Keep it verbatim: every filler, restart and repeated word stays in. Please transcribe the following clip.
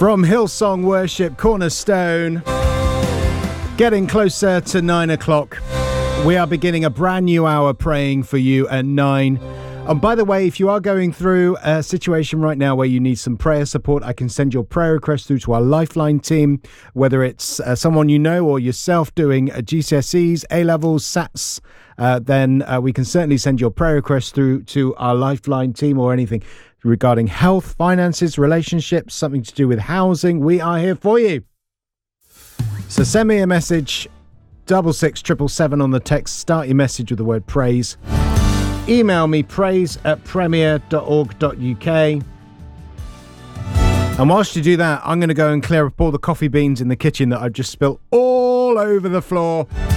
From Hillsong Worship Cornerstone, getting closer to nine o'clock. We are beginning a brand new hour praying for you at nine. And by the way, if you are going through a situation right now where you need some prayer support, I can send your prayer request through to our Lifeline team, whether it's uh, someone you know or yourself doing uh, G C S Es, A-levels, SATs, uh, then uh, we can certainly send your prayer request through to our Lifeline team or anything regarding health, finances, relationships, something to do with housing. We are here for you. So send me a message, double six triple seven on the text. Start your message with the word praise. Email me praise at premier dot org dot uk. And whilst you do that, I'm going to go and clear up all the coffee beans in the kitchen that I've just spilt all over the floor.